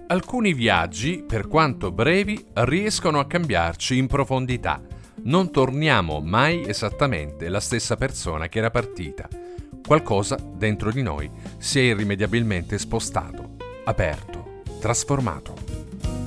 Alcuni viaggi, per quanto brevi, riescono a cambiarci in profondità. Non torniamo mai esattamente la stessa persona che era partita. Qualcosa dentro di noi si è irrimediabilmente spostato, aperto, trasformato.